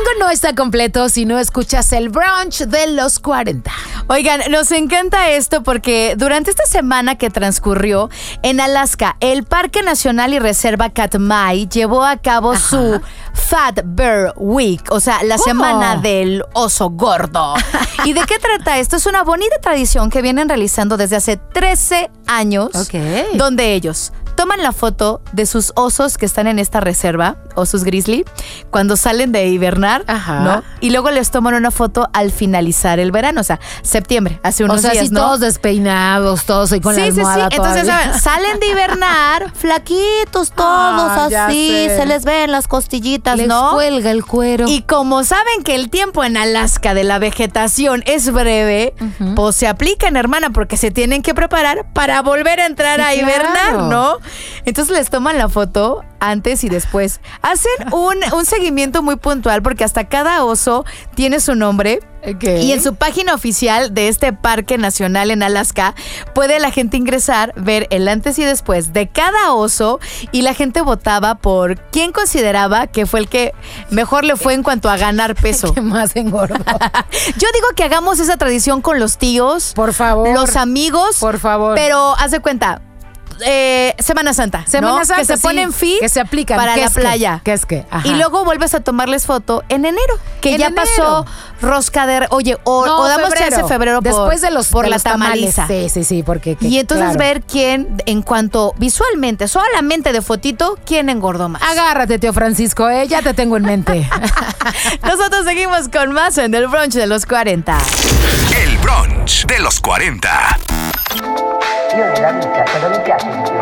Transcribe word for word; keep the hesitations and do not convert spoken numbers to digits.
domingo no está completo si no escuchas el brunch de los cuarenta. Oigan, nos encanta esto porque durante esta semana que transcurrió en Alaska, el Parque Nacional y Reserva Katmai llevó a cabo Ajá. su Fat Bear Week, o sea, la ¿Cómo? semana del oso gordo. ¿Y de qué trata esto? Es una bonita tradición que vienen realizando desde hace trece años, okay. donde ellos toman la foto de sus osos que están en esta reserva, osos grizzly, cuando salen de hibernar, Ajá. ¿no? Y luego les toman una foto al finalizar el verano, o sea, septiembre, hace unos o sea, días, sí, ¿no? todos despeinados, todos ahí con sí, la almohada Sí, sí, sí. Entonces, todavía. ¿saben? Salen de hibernar, flaquitos todos, Ah, ya así, sé. se les ven las costillitas, Les ¿no? cuelga el cuero. Y como saben que el tiempo en Alaska de la vegetación es breve, uh-huh. pues se aplican, hermana, porque se tienen que preparar para volver a entrar sí, a hibernar, claro. ¿no? Entonces les toman la foto antes y después. Hacen un, un seguimiento muy puntual porque hasta cada oso tiene su nombre. Okay. Y en su página oficial de este Parque Nacional en Alaska puede la gente ingresar, ver el antes y después de cada oso y la gente votaba por quién consideraba que fue el que mejor le fue en cuanto a ganar peso. ¿Qué más engordó? Yo digo que hagamos esa tradición con los tíos. Por favor. Los amigos. Por favor. Pero haz de cuenta. Eh, Semana Santa, Semana ¿no? Santa, que se sí, ponen fit que se aplican para ¿Qué la es playa. ¿Qué es qué? Y luego vuelves a tomarles foto en enero, que en ya enero. pasó rosca de... Oye, o, no, o damos febrero. chance febrero por, después de los, por de la los tamales. tamaliza. Sí, sí, sí, porque... Que, y entonces claro. ver quién, en cuanto visualmente, solamente de fotito, quién engordó más. Agárrate, tío Francisco, eh, ya te tengo en mente. Nosotros seguimos con más en el brunch de los cuarenta. El brunch de los cuarenta. Io nella vita, quando mi piace